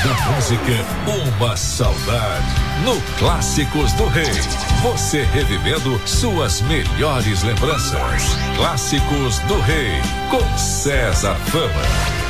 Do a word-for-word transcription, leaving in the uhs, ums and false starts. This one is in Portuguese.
da música, uma saudade. No Clássicos do Rei, você revivendo suas melhores lembranças. Clássicos do Rei, com César Fama.